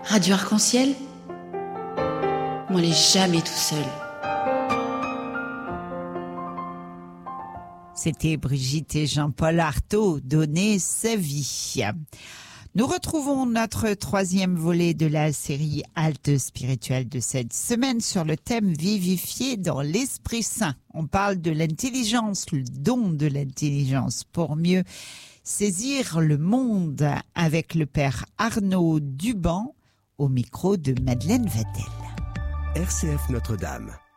Radio Arc-en-Ciel, on n'est jamais tout seul. C'était Brigitte et Jean-Paul Artaud, donner sa vie. Nous retrouvons notre troisième volet de la série Halte spirituelle de cette semaine sur le thème vivifié dans l'Esprit Saint. On parle de l'intelligence, le don de l'intelligence pour mieux saisir le monde avec le père Arnaud Duban au micro de Madeleine Vatel. RCF Notre-Dame.